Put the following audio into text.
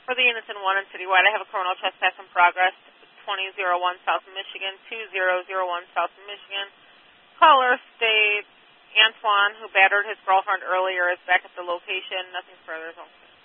For the units in 1 and citywide, I have a criminal trespass in progress, 2001 South Michigan, 2001 South Michigan. Caller state Antoine, who battered his girlfriend earlier, is back at the location. Nothing further is open.